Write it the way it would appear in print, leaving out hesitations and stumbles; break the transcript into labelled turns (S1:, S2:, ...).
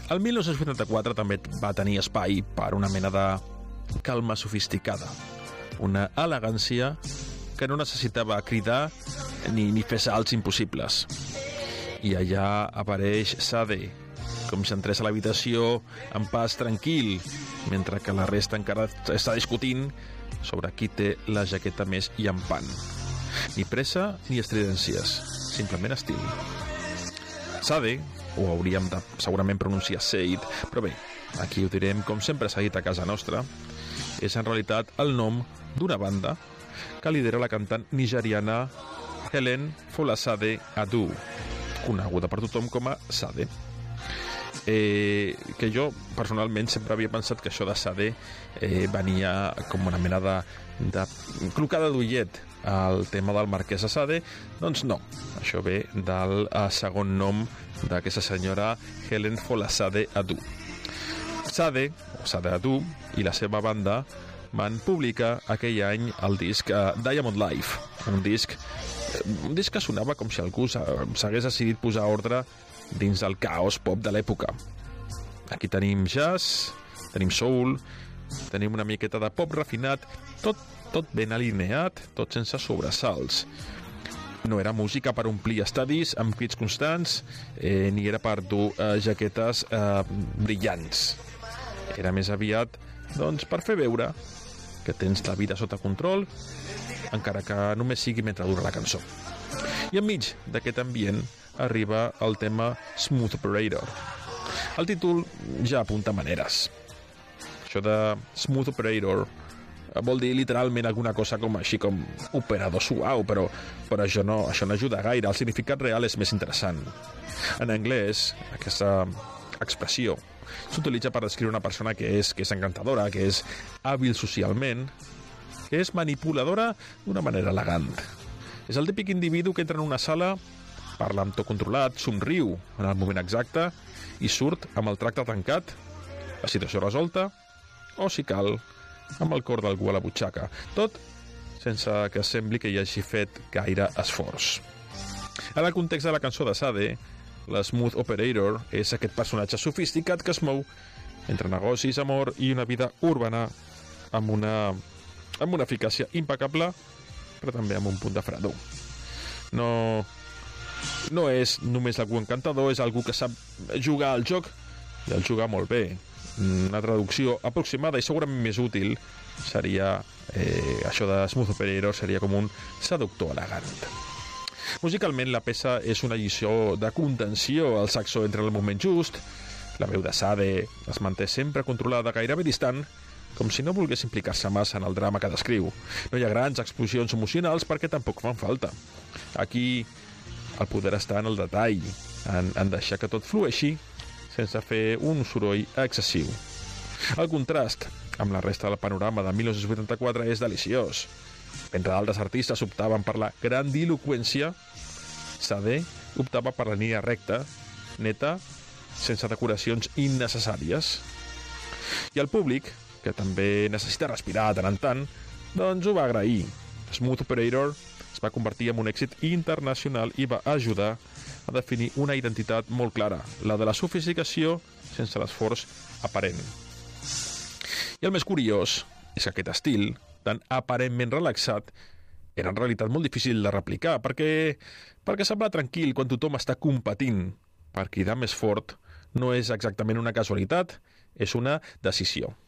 S1: El 1984 també va tenir espai per una mena de calma sofisticada, una elegància que no necessitava cridar ni fer salts impossibles. I allà apareix Sade, com si entrés a l'habitació en pas tranquil, mentre que la resta encara està discutint sobre qui té la jaqueta més llampant. Ni pressa ni estridències, simplement estil. Sade, o hauríem de segurament pronunciar Said, però bé, aquí ho direm com sempre s'ha dit a casa nostra, és en realitat el nom d'una banda que lidera la cantant nigeriana Helen Folasade Adu, coneguda per tothom com a Sade. Que jo personalment sempre havia pensat que això de Sade venia com una mena de clocada d'ullet al tema del marquès de Sade. Doncs no, això ve del segon nom d'aquesta senyora Helen Folasade Adu. Sade, o Sade Adu, i la seva banda van publicar aquell any el disc Diamond Life, un disc que sonava com si algú s'hagués decidit posar ordre dins del caos pop de l'època. Aquí tenim jazz, tenim soul, tenim una miqueta de pop refinat, tot ben alineat, tot sense sobresalts. No era música per omplir estadis amb crits constants, ni era per dur jaquetes brillants. Era més aviat, doncs, per fer veure que tens la vida sota control, encara que només sigui mentre dura la cançó. I enmig d'aquest ambient arriba el tema Smooth Operator. El títol ja apunta maneres. Això de Smooth Operator vol dir literalment alguna cosa com així com operador suau, però això no ajuda gaire. El significat real és més interessant. En anglès, aquesta expressió s'utilitza per descriure una persona que és encantadora, que és hàbil socialment, que és manipuladora d'una manera elegant. És el típic individu que entra en una sala, parla amb to controlat, somriu en el moment exacte i surt amb el tracte tancat, la situació resolta, o, si cal, amb el cor d'algú a la butxaca. Tot sense que sembli que hi hagi fet gaire esforç. En el context de la cançó de Sade, la Smooth Operator és aquest personatge sofisticat que es mou entre negocis, amor i una vida urbana amb una eficàcia impecable, però també amb un punt de fredor. No és només algú encantador, és algú que sap jugar al joc i el jugar molt bé. Una traducció aproximada i segurament més útil seria això de Smooth Operator, seria com un seductor elegant. Musicalment la peça és una lliçó de contenció, el saxo entra en el moment just, la veu de Sade es manté sempre controlada, gairebé distant, com si no volgués implicar-se massa en el drama que descriu. No hi ha grans explosions emocionals perquè tampoc fan falta. Aquí el poder està en el detall, en deixar que tot flueixi sense fer un soroll excessiu. El contrast amb la resta del panorama de 1984 és deliciós. Mentre d'altres artistes optaven per la grandiloqüència, Sade optava per la línia recta, neta, sense decoracions innecessàries. I el públic, que també necessita respirar de tant en tant, doncs ho va agrair. Smooth Operator es va convertir en un èxit internacional i va ajudar a definir una identitat molt clara, la de la sofisticació sense l'esforç aparent. I el més curiós és que aquest estil, tan aparentment relaxat, era en realitat molt difícil de replicar, perquè semblar tranquil quan tothom està competint per cridar més fort no és exactament una casualitat, és una decisió.